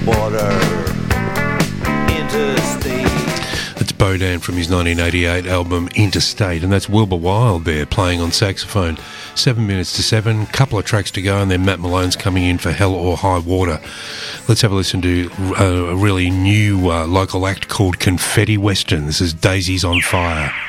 border, interstate. It's Bodan from his 1988 album Interstate, and that's Wilbur Wilde there playing on saxophone. 7 minutes to 7, couple of tracks to go, and then Matt Malone's coming in for Hell or High Water. Let's have a listen to a really new local act called Confetti Western. This is Daisies on Fire.